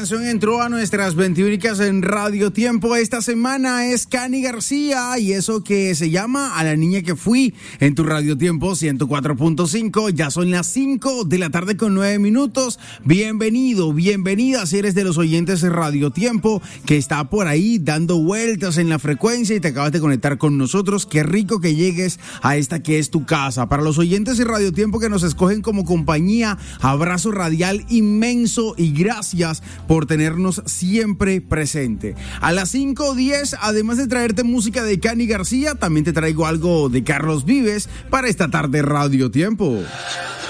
canción entró a nuestras 21 en Radio Tiempo. Esta semana es Cani García y eso que se llama A la niña que fui en tu Radio Tiempo 104.5. Ya son las 5 de la tarde con 9 minutos. Bienvenido, bienvenida si eres de los oyentes de Radio Tiempo que está por ahí dando vueltas en la frecuencia y te acabas de conectar con nosotros. Qué rico que llegues a esta que es tu casa. Para los oyentes de Radio Tiempo que nos escogen como compañía, abrazo radial inmenso y gracias por tenernos siempre presente. A las 5:10, además de traerte música de Cani García, también te traigo algo de Carlos Vives para esta tarde Radio Tiempo.